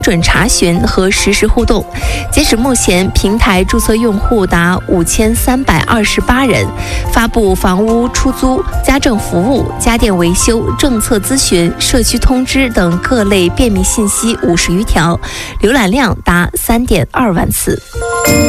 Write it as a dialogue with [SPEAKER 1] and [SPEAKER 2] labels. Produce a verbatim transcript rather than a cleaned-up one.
[SPEAKER 1] 准查询和实时互动。截止目前，平台注册用户达五千三百二十八人，发布房屋出租、家政服务、家电维修、政策咨询、社区通知等各类便民信息五十余条，浏览量达三点二万次。